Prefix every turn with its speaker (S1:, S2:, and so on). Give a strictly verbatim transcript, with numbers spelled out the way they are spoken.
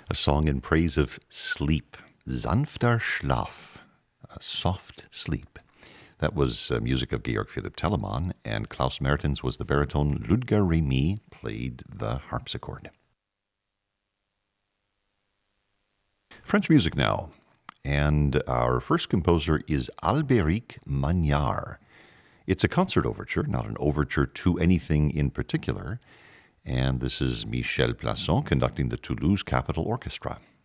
S1: A song in praise of sleep. Sanfter Schlaf. A soft sleep. That was uh, music of Georg Philipp Telemann, and Klaus Mertens was the baritone. Ludger Remy played the harpsichord. French music now. And our first composer is Albéric Magnard. It's a concert overture, not an overture to anything in particular. And this is Michel Plasson conducting the Toulouse Capitol Orchestra.